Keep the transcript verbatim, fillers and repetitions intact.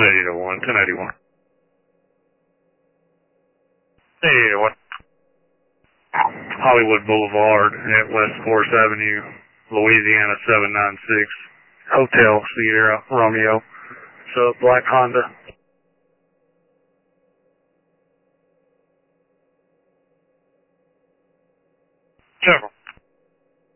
eight oh one, ten eighty-one. eight oh one. Hollywood Boulevard at West Forest Avenue, Louisiana seven nine six. Hotel Sierra Romeo. So Black Honda.